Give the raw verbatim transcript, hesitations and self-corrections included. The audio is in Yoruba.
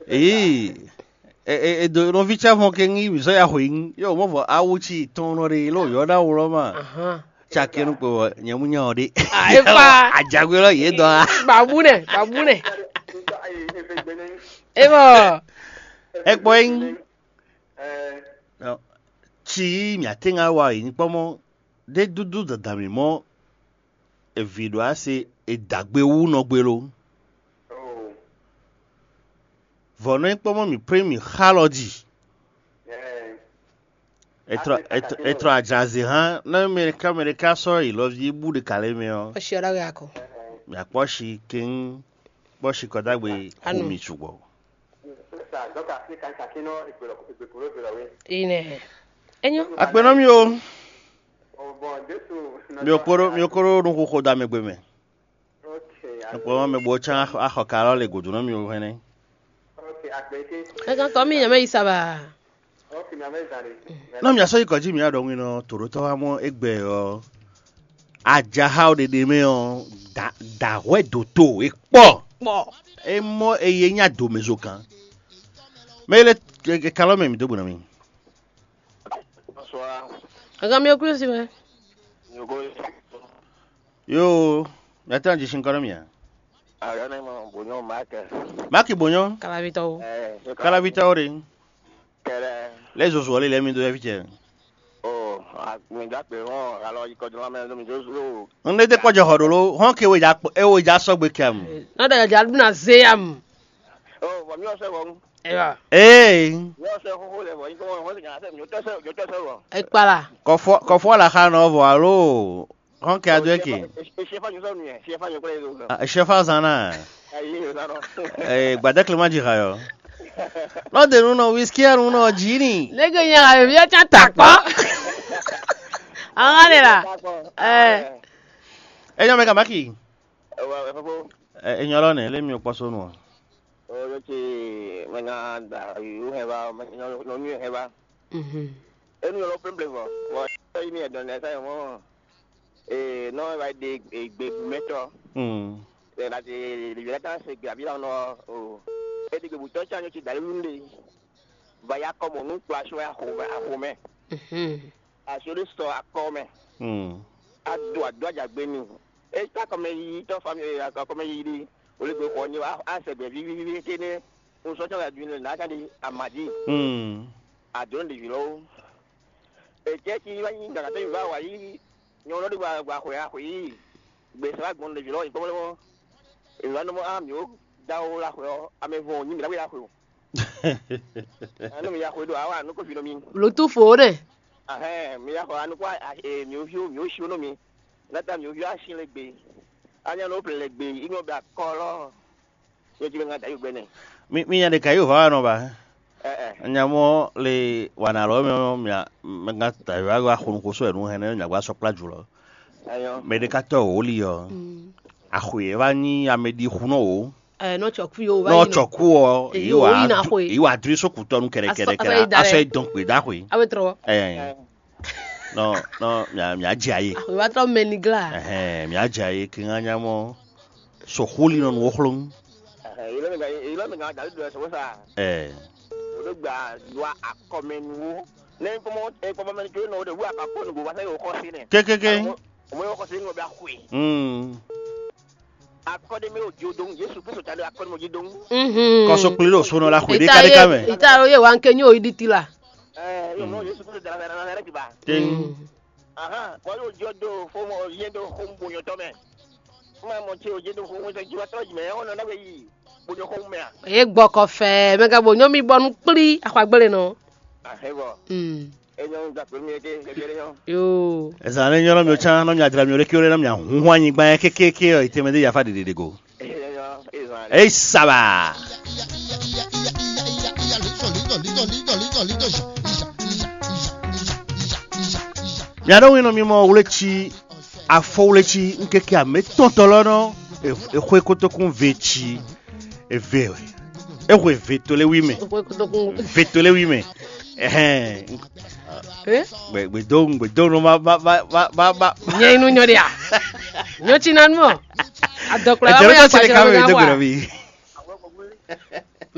Eh. Eh eh do no vicha mo kengi biso ya huing. Yo mo vo awuchi tono re lo yo da wo ma. Aha. Chakenu ko nyamunya odi. Ai pa. Ajagwelo ye do. Babune, babune. Ebo. Ekpoin. No. Chi mi atenga wa yin pomo de dudu da dami mo e video ase e dagbe wu no gbelo. Oh. Vono pomo mi premi haloji. Eh. Etro etro etro ajazi ha na America America sorry love you bu de kale me o. O shira yako. Mi aposhi king boshi kodagbe Anu. omi chugo. Sa doka si kan sakino igboro igboro igboro we. Ine. Enyo. Apeno mi o. Oh bon, desu. Mi okoro mi okoro nu ko da megbe me. Okay. Apo me bo chan ahokara le godu no mi o hene. Okay, akbeke. E kan ko mi yan me isaba. Okay, mi amezare. No mi aso ikoji mi ado wino toroto wa mo egbe o. Aja how de de me o da da we do to e po. Po. E mo e ye nya do mezo kan. Mele ke kalo me mi do bu na mi. Bonsoir. Aga mi okuru si me. Yogo. Yo, yata nji shinkoro mi ya. Ara na mo bonyo maka. Maki bonyo, Kala bito. Eh, kala vita ore. kere. Les ozuole le mi do evite. Oh, mi ja pe won alo iko jo ma mi jo so. Nde de ko je hodolo, hon ke we ja e we ja so gbe kam. Na da ja na zeyam. Oh, wa mi o se won. Ewa. Eh, Mi o se ho ho le won, ko won se ja se mi o te se yo te se won. E pala. ko fo ko fo la ha no vo alo. Hon ke ado ke. E se fa ni so ni, se fa ni ko le so. A chefa zana. Ayi yo no. Eh, gbada klima ji hayo. No de no whisky aru no jini. Lego yan ha bi cha takpo. Anga le la. Eh. Enyo me ka maki. Wa fa bo. Eh, enyo lo ne le mi oposo no. Oh, yo ti mena da yu he ba, no no ni he ba. Mhm. Enu lo problem bo. Wa ni e don na sa mo. Eh, no ba de egbe meto. Mm. Eh, la de libertà se gabi la no. Oh. E di bu to cha ni ti dale lunde. Ba ya ko mo nu kwa so ya ho ba ho me. Mhm. A so le sto akome. Mm. Adu adu ajagbe ni. E ta ko me yi to family ya ko me yi di. Ole gbe ko ni wa a se be bi bi bi kene. O so cha ya du ni na ka di amadi. Mm. Adon de vilo. E je ti wa yin daga te wa wa yi. Nyo lo di wa wa ko ya ko yi. Gbe sa gbon de vilo ipo mo. E wa no mo am yo da o la ko ame vo ni mi la ko. Anu mi ya ko do awa no ko fi no mi. Lo tu fo de. Ah eh mi ya ko anu kwa e mi o fi o mi o shi no mi. Na ta mi o fi a shi le gbe. Anya no ple le gbe ino ba ko lo. Yo ti nga da yu gbe ne. Mi mi ya de kayo va no ba. Eh eh. Anyamo le wanalo me me ngata wa wa khunu ko so enu hene nya gwa so plajulo. Ayo. Me de kato oli yo. Mm. Ahwe ba ni amedi khuno o. Eh no choku yo ba. No choku o. Eh, yo, Iwa ina hwe. iwa driso kuton kere kere Aso- kere. aso idare. Ase donc pe da hwe. Awe tro. Eh. No no nya nya jaye. Ah, we wa tro menigla. Eh nya jaye kinganya mo. So khuli non wohlung. Eh ilo mi ga ilo mi ga da do so sa. Eh. O gba wa akomenu. Ne ko mo e ko mo me jo no de wa ka ko no go wa se o ko si ne. Ke ke ke. Mo yo ko si ngo ba hwe. Mm. Akode me o jodong Yesu Kristo ta do akode mo jodong. Mhm. Ko so pliro so no la hwe de Ita kare ye- kame. Ita ye wa nke nyo iditila. Eh yo no Yesu Kristo da na na ti ba. Ting. Aha, ko yo jodo fo mo yendo hombo yo to me. Ma mo ti o jedo fo mo se ji wa to ji me ono na we yi. Bo yo hom me a. E gbo ko fe, mega bo nyo mi bonu pli akwagbere no. Ah hebo. Mm. E yo da pe mi ke ke ke yo. Yo. Esa le nyolo mi ocha no nya dra mi ore ki ore na mi ahunhu anyi gba ke ke ke o itemede ya fa de de go. E yo, e zo. Ei saba. Mi ado wino mi mo ulechi afo ulechi nkeke a me tontolo no e khwe kotokun vechi e vewe. E khwe vetole wime. Ko ko to Vetole wime. Eh eh? gbe gbe don gbe don no ma ba ba ba ba. Nye inu nyo dia. Nyo chinan mo. Adokla E wa jero ya to se kwa ka me jero de wa. gbe.